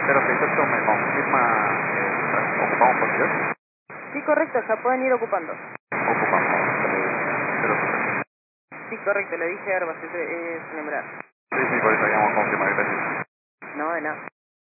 068 me confirma, ocupamos posición. Sí, correcto, ya pueden ir ocupando. Ocupamos, 068. Sí, correcto, le dije Airbus, es el numeral. Sí, por eso queríamos confirmar, gracias. No, de nada.